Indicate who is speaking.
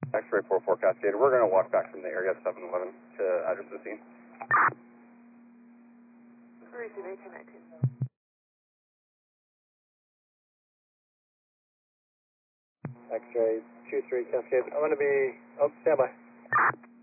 Speaker 1: X-ray 44 Cascade. We're going to walk back from the area 711 to address the scene.
Speaker 2: Receive 1819.
Speaker 3: X-ray 23 Cascade. I'm going to be, stand by.